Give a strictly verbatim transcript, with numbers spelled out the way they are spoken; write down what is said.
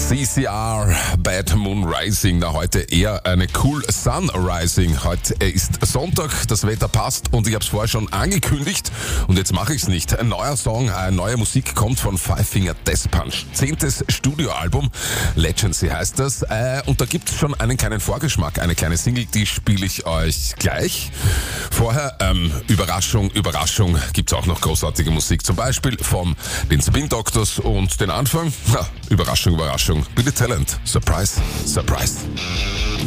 C C R, Bad Moon Rising. Na, heute eher eine Cool Sun Rising. Heute ist Sonntag, das Wetter passt und ich habe es vorher schon angekündigt und jetzt mache ich es nicht. Ein neuer Song, eine neue Musik kommt von Five Finger Death Punch. Zehntes Studioalbum, Legacy heißt das. Äh, und da gibt es schon einen kleinen Vorgeschmack, eine kleine Single, die spiele ich euch gleich. Vorher, ähm, Überraschung, Überraschung, gibt es auch noch großartige Musik. Zum Beispiel von den Spin Doctors und den Anfang, ja, Überraschung, Überraschung, Billy Talent, Surprise, Surprise.